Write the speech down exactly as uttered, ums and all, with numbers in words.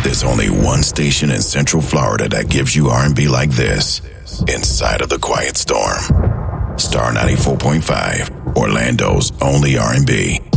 There's only one station in Central Florida that gives you R and B like this. Inside of the Quiet Storm. Star ninety-four point five, Orlando's only R and B.